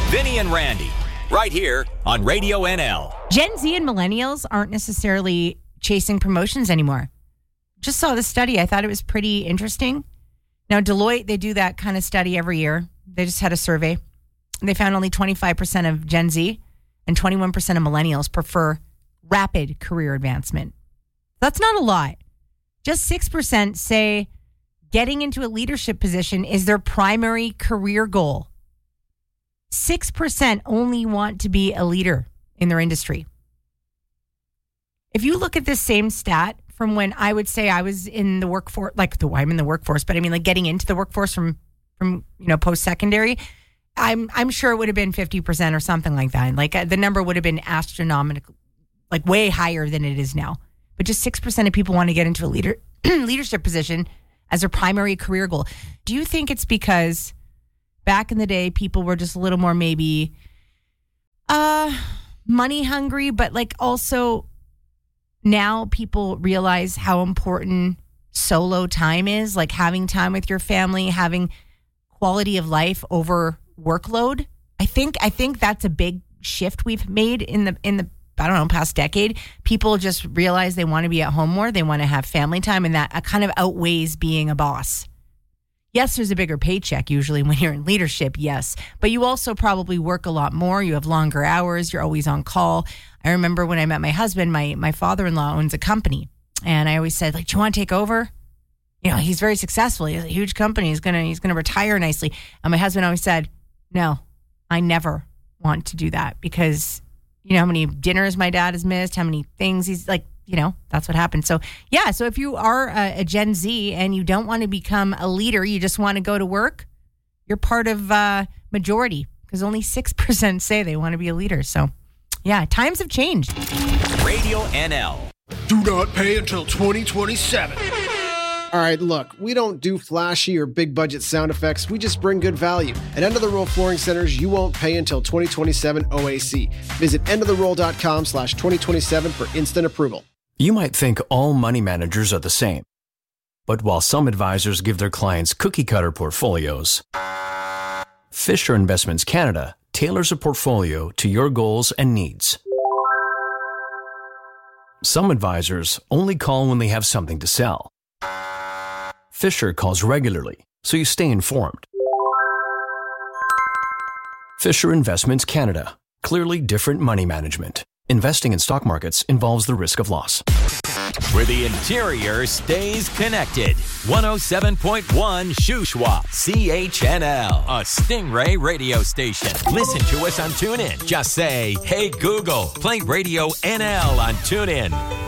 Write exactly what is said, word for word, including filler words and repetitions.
Vinny and Randy, right here on Radio N L. Gen Z and millennials aren't necessarily chasing promotions anymore. Just saw the study. I thought it was pretty interesting. Now, Deloitte, they do that kind of study every year. They just had a survey. They found only twenty-five percent of Gen Z and twenty-one percent of millennials prefer rapid career advancement. That's not a lot. Just six percent say getting into a leadership position is their primary career goal. six percent only want to be a leader in their industry. If you look at this same stat from when I would say I was in the workforce, like the I'm in the workforce, but I mean like getting into the workforce from, from you know, post-secondary, I'm I'm sure it would have been fifty percent or something like that. Like uh, the number would have been astronomical, like way higher than it is now. But just six percent of people want to get into a leader leadership position as their primary career goal. Do you think it's because back in the day, people were just a little more maybe uh, money hungry, but like also now people realize how important solo time is, like having time with your family, having quality of life over workload. I think I think that's a big shift we've made in the in the I don't know past decade. People just realize they want to be at home more, they want to have family time, and that kind of outweighs being a boss. Yes, there's a bigger paycheck usually when you're in leadership, yes. But you also probably work a lot more. You have longer hours. You're always on call. I remember when I met my husband, my my father-in-law owns a company. And I always said, like, do you want to take over? You know, he's very successful. He has a huge company. He's going to he's gonna retire nicely. And my husband always said, no, I never want to do that because, you know, how many dinners my dad has missed, how many things he's like, you know, that's what happened. So, yeah, so if you are a, a Gen Z and you don't want to become a leader, you just want to go to work, you're part of uh, majority because only six percent say they want to be a leader. So, yeah, times have changed. Radio N L. Do not pay until twenty twenty-seven. All right, look, we don't do flashy or big budget sound effects. We just bring good value. At End of the Roll Flooring Centers, you won't pay until twenty twenty-seven O A C. Visit endoftheroll.com slash 2027 for instant approval. You might think all money managers are the same. But while some advisors give their clients cookie-cutter portfolios, Fisher Investments Canada tailors a portfolio to your goals and needs. Some advisors only call when they have something to sell. Fisher calls regularly, so you stay informed. Fisher Investments Canada. Clearly different money management. Investing in stock markets involves the risk of loss. Where the interior stays connected. one oh seven point one Shuswap, C H N L, a Stingray radio station. Listen to us on TuneIn. Just say, hey Google, play Radio N L on TuneIn.